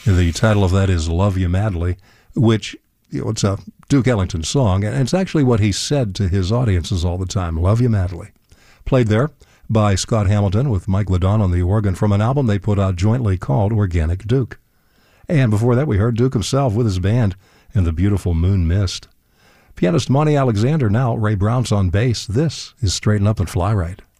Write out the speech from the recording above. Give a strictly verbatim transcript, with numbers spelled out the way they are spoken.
The title of that is Love You Madly, which, you know, it's a Duke Ellington song, and it's actually what he said to his audiences all the time, love you madly. Played there by Scott Hamilton with Mike Ladon on the organ from an album they put out jointly called Organic Duke. And before that, we heard Duke himself with his band in the beautiful Moon Mist. Pianist Monty Alexander now, Ray Brown's on bass. This is Straighten Up and Fly Right.